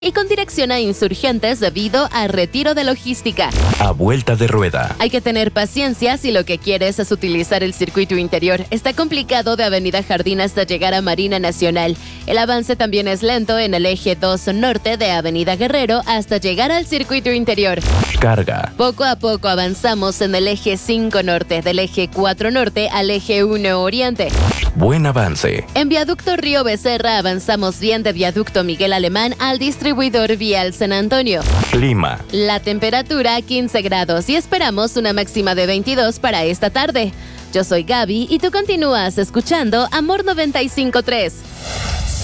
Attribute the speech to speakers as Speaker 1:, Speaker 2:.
Speaker 1: y con dirección a Insurgentes debido a retiro de logística.
Speaker 2: A vuelta de rueda.
Speaker 1: Hay que tener paciencia si lo que quieres es utilizar el circuito interior. Está complicado de Avenida Jardín hasta llegar a Marina Nacional. El avance también es lento en el eje 2 norte de Avenida Guerrero hasta llegar al circuito interior.
Speaker 2: Carga.
Speaker 1: Poco a poco avanzamos en el eje 5 norte, del eje 4 norte al eje 1 oriente.
Speaker 2: Buen avance.
Speaker 1: En Viaducto Río Becerra avanzamos bien de Viaducto Miguel Alemán al distribuidor vial San Antonio.
Speaker 2: Clima.
Speaker 1: La temperatura 15 grados y esperamos una máxima de 22 para esta tarde. Yo soy Gaby y tú continúas escuchando Amor 95.3.